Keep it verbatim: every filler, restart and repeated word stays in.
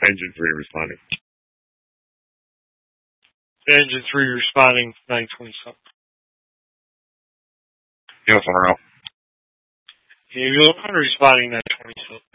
Engine three responding. Engine three responding nine twenty-seven. Kilo one responding Kilo one responding nine twenty-seven.